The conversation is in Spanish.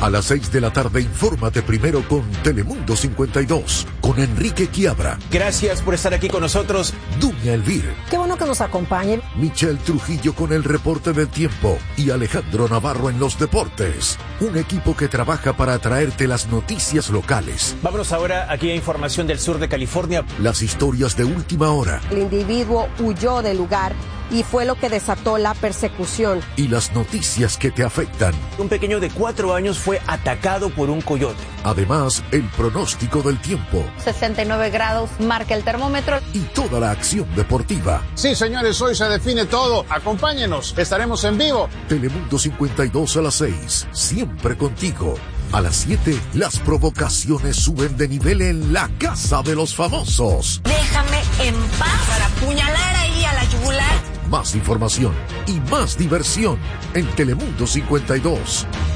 A las 6 de la tarde, infórmate primero con Telemundo 52, con Enrique Quiabra. Gracias por estar aquí con nosotros. Dunia Elvir. Qué bueno que nos acompañen. Michelle Trujillo con el reporte del tiempo y Alejandro Navarro en los deportes. Un equipo que trabaja para traerte las noticias locales. Vámonos ahora aquí a información del sur de California. Las historias de última hora. El individuo huyó del lugar y fue lo que desató la persecución. Y las noticias que te afectan. Un pequeño de 4 años fue atacado por un coyote. Además, el pronóstico del tiempo. 69 grados marca el termómetro. Y toda la acción deportiva. Sí, señores, hoy se define todo. Acompáñenos, estaremos en vivo. Telemundo 52 a las 6, siempre contigo. A las 7, las provocaciones suben de nivel en la Casa de los Famosos. Déjame en paz para apuñalar ahí a la yugular. Más información y más diversión en Telemundo 52.